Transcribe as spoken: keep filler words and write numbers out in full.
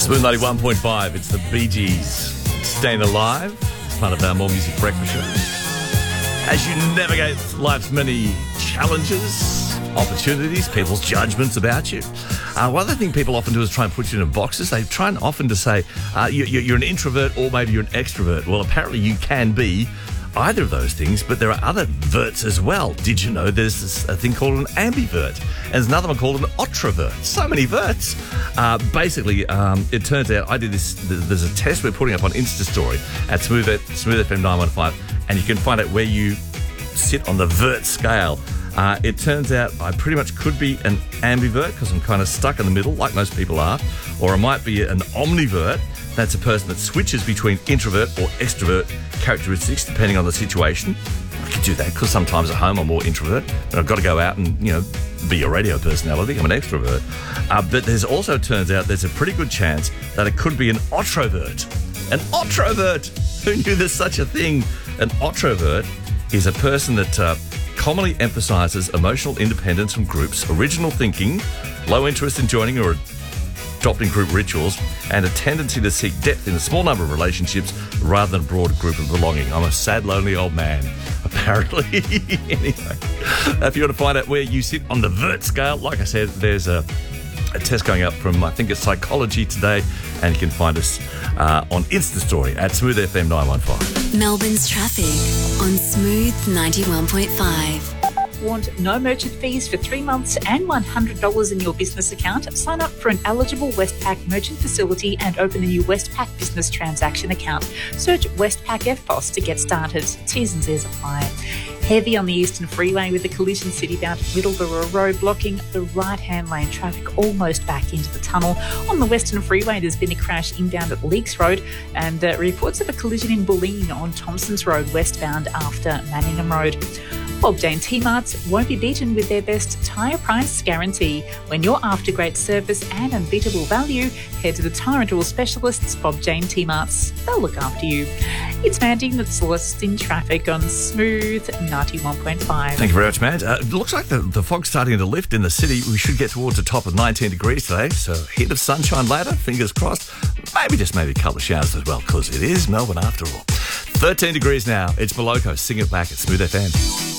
Smooth ninety-one point five, it's the Bee Gees. Staying Alive, it's part of our More Music Breakfast show. As you navigate life's many challenges, opportunities, people's judgments about you, uh, one other thing people often do is try and put you in boxes. They try and often to say, uh, you, you're an introvert or maybe you're an extrovert. Well, apparently you can be either of those things, but there are other verts as well. Did you know there's this, a thing called an ambivert? And there's another one called an ottrovert. So many verts. Uh, basically, um, it turns out I did this. There's a test we're putting up on Insta Story at Smooth, Smooth F M nine one five, and you can find out where you sit on the vert scale. Uh, it turns out I pretty much could be an ambivert because I'm kind of stuck in the middle, like most people are, or I might be an omnivert. That's a person that switches between introvert or extrovert characteristics depending on the situation. I could do that because sometimes at home I'm more introvert, but I've got to go out and, you know, be a radio personality. I'm an extrovert. Uh, but there's also turns out there's a pretty good chance that it could be an ottrovert. An ottrovert! Who knew there's such a thing? An ottrovert is a person that uh, commonly emphasises emotional independence from groups, original thinking, low interest in joining or adopting group rituals, and a tendency to seek depth in a small number of relationships rather than a broad group of belonging. I'm a sad, lonely old man, apparently. Anyway, if you want to find out where you sit on the vert scale, like I said, there's a, a test going up from, I think it's Psychology Today, and you can find us uh, on Insta Story at Smooth F M nine one five. Melbourne's traffic on Smooth ninety-one point five. Want no merchant fees for three months and one hundred dollars in your business account? Sign up for an eligible Westpac merchant facility and open a new Westpac business transaction account. Search Westpac F P O S to get started. T's and C's apply. Heavy on the Eastern Freeway with a collision city-bound at Middleborough Road blocking the right-hand lane. Traffic almost back into the tunnel. On the Western Freeway, there's been a crash inbound at Leakes Road and uh, reports of a collision in Bulleen on Thompsons Road westbound after Manningham Road. Bob Jane T-Marts won't be beaten with their best tyre price guarantee. When you're after great service and unbeatable value, head to the tyre rental specialists, Bob Jane T-Marts. They'll look after you. It's Mandy, that's lost in traffic on Smooth ninety-one point five. Thank you very much, man. Uh, it looks like the, the fog's starting to lift in the city. We should get towards the top of nineteen degrees today, so a hit of sunshine later, fingers crossed. Maybe just maybe a couple of showers as well, because it is Melbourne after all. thirteen degrees now. It's Moloko. Sing it back at Smooth F M.